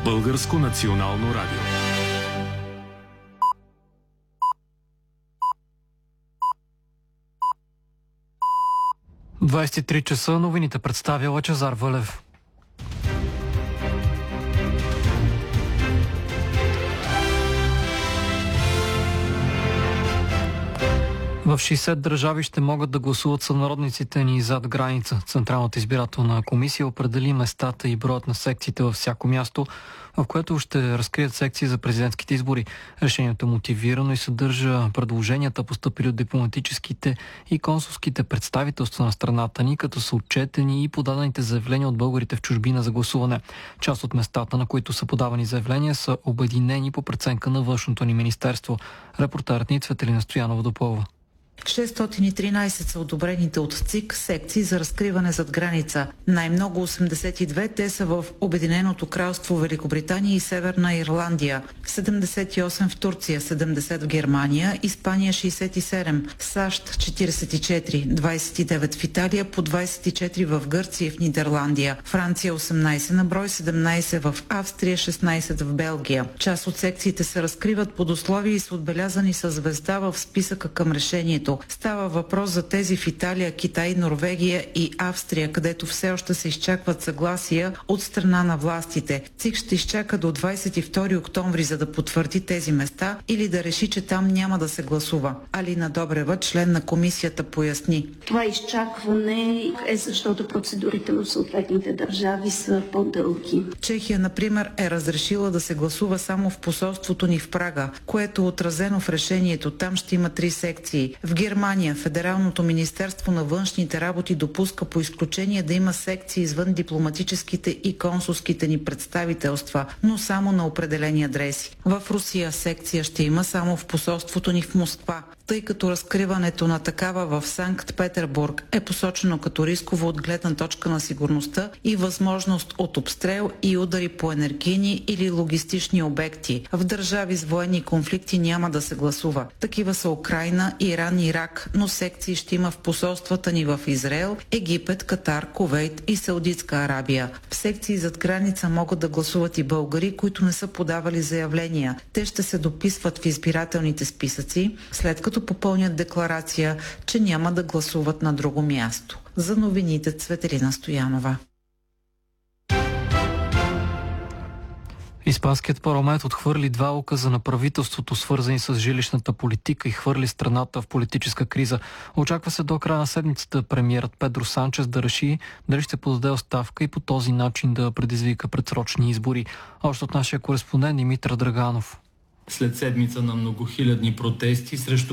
Българско национално радио. В 23 часа новините представя Лъчезар Вълев. В 60 държави ще могат да гласуват сънародниците ни зад граница. Централната избирателна комисия определи местата и броят на секциите във всяко място, в което ще разкрият секции за президентските избори. Решението е мотивирано и съдържа предложенията, постъпили от дипломатическите и консулските представителства на страната ни, като са отчетени и подадените заявления от българите в чужбина за гласуване. Част от местата, на които са подавани заявления, са обединени по преценка на Външното ни министерство. Репортерът ни Цветелина Стоянова допълва. 613 са одобрените от ЦИК секции за разкриване зад граница. Най-много 82 те са в Обединеното кралство Великобритания и Северна Ирландия, 78 в Турция, 70 в Германия, Испания 67, САЩ 44, 29 в Италия, по 24 в Гърция и в Нидерландия, Франция 18 на брой, 17 в Австрия, 16 в Белгия. Част от секциите се разкриват под условия и са отбелязани със звезда в списъка към решението. Става въпрос за тези в Италия, Китай, Норвегия и Австрия, където все още се изчакват съгласия от страна на властите. ЦИК ще изчака до 22 октомври, за да потвърди тези места или да реши, че там няма да се гласува. Алина Добрева, член на комисията, поясни. Това изчакване е защото процедурите в съответните държави са по-дълги. Чехия, например, е разрешила да се гласува само в посолството ни в Прага, което е отразено в решението. Там ще има 3 секции. В Германия Федералното министерство на външните работи допуска по изключение да има секции извън дипломатическите и консулските ни представителства, но само на определени адреси. В Русия секция ще има само в посолството ни в Москва, тъй като разкриването на такава в Санкт-Петербург е посочено като рисково от гледна точка на сигурността и възможност от обстрел и удари по енергийни или логистични обекти. В държави с военни конфликти няма да се гласува. Такива са Украйна, Иран, Ирак, но секции ще има в посолствата ни в Израел, Египет, Катар, Кувейт и Саудитска Арабия. В секции зад граница могат да гласуват и българи, които не са подавали заявления. Те ще се дописват в избирателните списъци, след като попълнят декларация, че няма да гласуват на друго място. За новините Цветелина Стоянова. Испанският парламент отхвърли 2 указа на правителството, свързани с жилищната политика, и хвърли страната в политическа криза. Очаква се до края на седмицата премиерът Педро Санчес да реши дали ще подаде оставка и по този начин да предизвика предсрочни избори. Още от нашия кореспондент Димитър Драганов. След седмица на многохилядни протести срещу